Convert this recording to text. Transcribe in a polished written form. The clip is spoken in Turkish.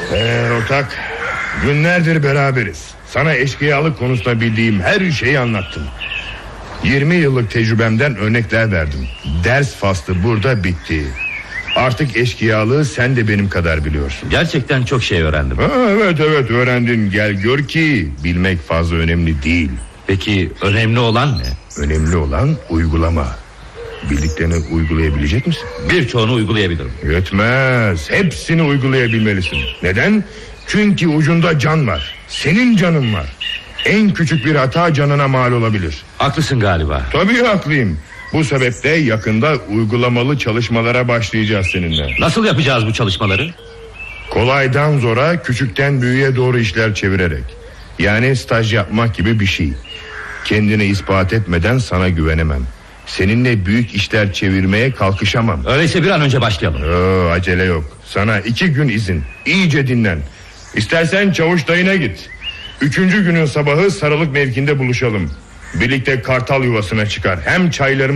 Ortak, günlerdir beraberiz. Sana eşkıyalık konusunda bildiğim her şeyi anlattım. 20 yıllık tecrübemden örnekler verdim. Ders faslı burada bitti. Artık eşkıyalığı sen de benim kadar biliyorsun. Gerçekten çok şey öğrendim. Evet öğrendin. Gel gör ki bilmek fazla önemli değil. Peki önemli olan ne? Önemli olan uygulama. Bildiklerini uygulayabilecek misin? Birçoğunu uygulayabilirim. Yetmez. Hepsini uygulayabilmelisin. Neden? Çünkü ucunda can var. Senin canın var. En küçük bir hata canına mal olabilir. Haklısın galiba. Tabii haklıyım. Bu sebeple yakında uygulamalı çalışmalara başlayacağız seninle. Nasıl yapacağız bu çalışmaları? Kolaydan zora, küçükten büyüğe doğru işler çevirerek. Yani staj yapmak gibi bir şey. Kendini ispat etmeden sana güvenemem. Seninle büyük işler çevirmeye kalkışamam. Öyleyse bir an önce başlayalım. Acele yok. Sana 2 gün izin. İyice dinlen. İstersen çavuş dayına git. 3. günün sabahı Sarılık mevkinde buluşalım. Birlikte kartal yuvasına çıkar. Hem çaylarımız